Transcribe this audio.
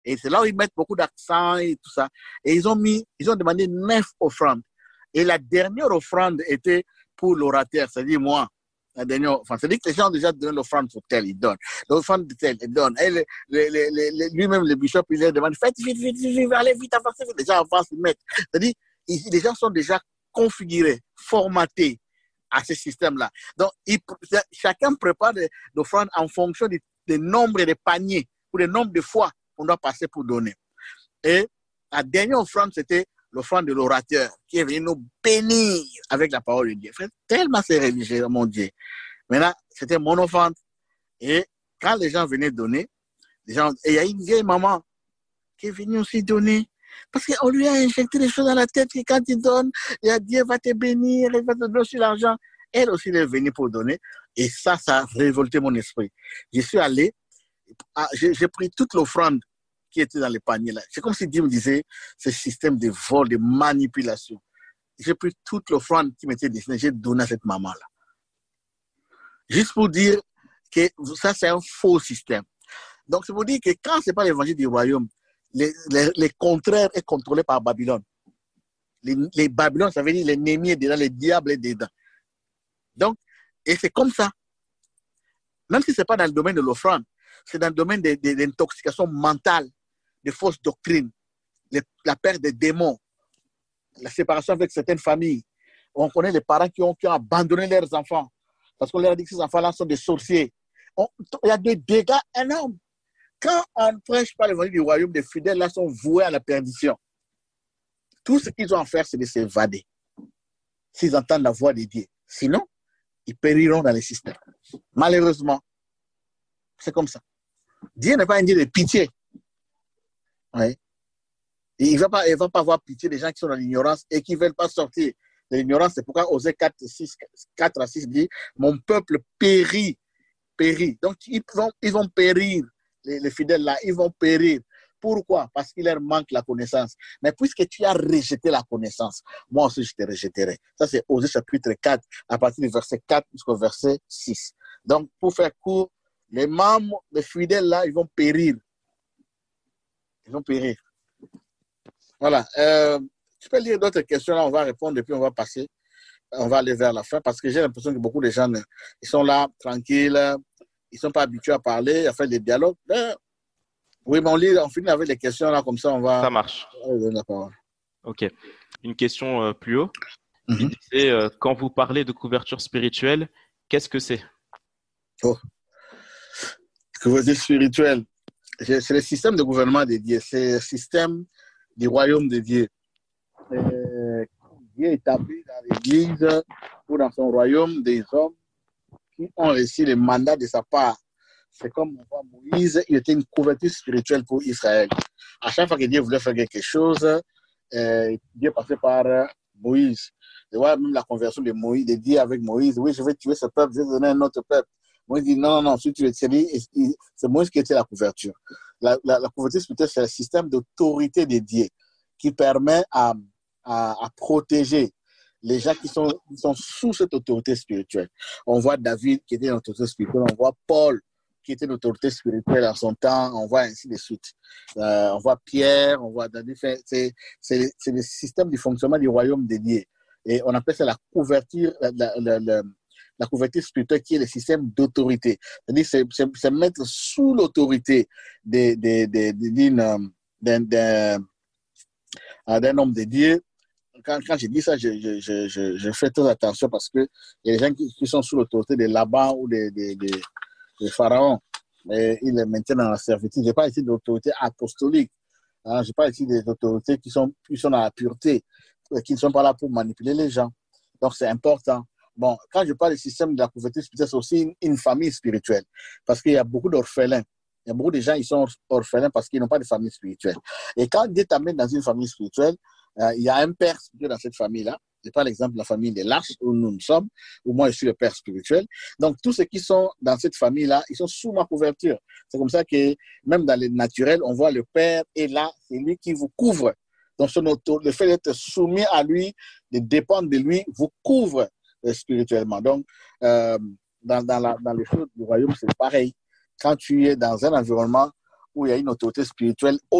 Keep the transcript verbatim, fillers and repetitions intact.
Et c'est là où ils mettent beaucoup d'accent et tout ça. Et ils ont mis, ils ont demandé neuf offrandes. Et la dernière offrande était pour l'orateur, c'est-à-dire moi. La dernière, enfin, c'est-à-dire que les gens ont déjà donné l'offrande pour tel, ils donnent. L'offrande de tel, ils donnent. Et le, le, le, le, lui-même, le bishop, il leur demande, faites vite, vite, vite, vite, allez vite, avancez vite. Les gens avancent, ils mettent. C'est-à-dire, ils, les gens sont déjà configurés, formatés à ce système-là. Donc, ils, chacun prépare l'offrande en fonction du, du nombre de paniers ou du nombre de fois qu'on doit passer pour donner. Et la dernière offrande, c'était l'offrande de l'orateur qui est venu nous bénir avec la parole de Dieu. Frère, tellement c'est religieux, mon Dieu. Maintenant, c'était mon offrande. Et quand les gens venaient donner, les gens, et il y a une vieille maman qui est venue aussi donner. Parce qu'on lui a injecté des choses dans la tête que quand il donne, Dieu va te bénir, il va te donner aussi l'argent. Elle aussi, elle est venue pour donner. Et ça, ça a révolté mon esprit. Je suis allé, j'ai, j'ai pris toute l'offrande qui était dans les paniers là. C'est comme si Dieu me disait, ce système de vol, de manipulation. J'ai pris toute l'offrande qui m'était destinée, j'ai donné à cette maman-là. Juste pour dire que ça, c'est un faux système. Donc, c'est pour dire que quand ce n'est pas l'évangile du royaume, les, les, les contraires est contrôlé par Babylone. Les, les Babylone, ça veut dire l'ennemi est dedans, le diable est dedans. Donc, et c'est comme ça. Même si ce n'est pas dans le domaine de l'offrande, c'est dans le domaine de, de, de l'intoxication mentale, des fausses doctrines, les, la perte des démons, la séparation avec certaines familles. On connaît les parents qui ont, qui ont abandonné leurs enfants parce qu'on leur a dit que ces enfants-là sont des sorciers. On, il y a des dégâts énormes. Quand on ne prêche pas l'évangile du royaume, les fidèles là sont voués à la perdition. Tout ce qu'ils ont à faire, c'est de s'évader s'ils entendent la voix de Dieu. Sinon, ils périront dans les systèmes. Malheureusement, c'est comme ça. Dieu n'est pas un Dieu de pitié. Oui. Il ne va pas, il va pas avoir pitié des gens qui sont dans l'ignorance et qui ne veulent pas sortir de l'ignorance. C'est pourquoi Osée quatre, six, quatre à six dit « Mon peuple périt, périt. » Donc, ils vont, ils vont périr, les, les fidèles là, ils vont périr. Pourquoi? Parce qu'il leur manque la connaissance. Mais puisque tu as rejeté la connaissance, moi aussi je te rejetterai. Ça, c'est Osée chapitre quatre, à partir du verset quatre jusqu'au verset six. Donc, pour faire court, les membres, les fidèles là, ils vont périr. Ils vont périr. Voilà. Euh, tu peux lire d'autres questions là, on va répondre et puis on va passer. On va aller vers la fin parce que j'ai l'impression que beaucoup de gens, ils sont là, tranquilles, ils ne sont pas habitués à parler, à faire des dialogues. Mais, oui, mais on, lit, on finit avec les questions là, comme ça on va. Ça marche. On va donner la parole. Ok. Une question euh, plus haut. Mm-hmm. Il disait, euh, quand vous parlez de couverture spirituelle, qu'est-ce que c'est? Oh. Couverture spirituelle. C'est le système de gouvernement de Dieu. C'est le système du royaume de Dieu. Euh, Dieu établit dans l'Église ou dans son royaume des hommes qui ont reçu le mandat de sa part. C'est comme on voit Moïse, il était une couverture spirituelle pour Israël. À chaque fois que Dieu voulait faire quelque chose, euh, Dieu passait par Moïse. Tu vois, même la conversion de Moïse, de Dieu avec Moïse, oui, je vais tuer ce peuple, je vais donner un autre peuple. Moïse dit non, non, non, si tu es tué, c'est Moïse qui était la couverture. La, la, la couverture spirituelle, c'est un système d'autorité de Dieu qui permet à, à, à protéger les gens qui sont, qui sont sous cette autorité spirituelle. On voit David qui était une autorité spirituelle, on voit Paul qui était une autorité spirituelle en son temps, on voit ainsi de suite. Euh, on voit Pierre, on voit David, c'est, c'est, c'est le système du fonctionnement du royaume de Dieu. Et on appelle ça la couverture, la, la, la, la, la couverture spirituelle qui est le système d'autorité. C'est-à-dire c'est, c'est, c'est mettre sous l'autorité de, de, de, de, d'une, d'un, d'un, d'un homme de Dieu. Quand, quand je dis ça, je, je, je, je fais très attention parce qu'il y a des gens qui, qui sont sous l'autorité de Laban ou de, de, de, de Pharaon. Mais ils les maintiennent dans la servitude. Je n'ai pas ici d'autorité apostolique. Hein, je n'ai pas ici des autorités qui sont, qui sont dans la pureté, qui ne sont pas là pour manipuler les gens. Donc, c'est important. Bon, quand je parle du système de la couverture spirituelle, c'est aussi une, une famille spirituelle. Parce qu'il y a beaucoup d'orphelins. Il y a beaucoup de gens qui sont orphelins parce qu'ils n'ont pas de famille spirituelle. Et quand Dieu t'amène dans une famille spirituelle, euh, il y a un père spirituel dans cette famille-là. Je prends l'exemple de la famille des Lâches où nous, nous sommes, où moi je suis le père spirituel. Donc tous ceux qui sont dans cette famille-là, ils sont sous ma couverture. C'est comme ça que même dans le naturel, on voit le père est là, c'est lui qui vous couvre. Donc son auto, le fait d'être soumis à lui, de dépendre de lui, vous couvre euh, spirituellement. Donc euh, dans, dans, la, dans les choses du royaume, c'est pareil. Quand tu es dans un environnement où il y a une autorité spirituelle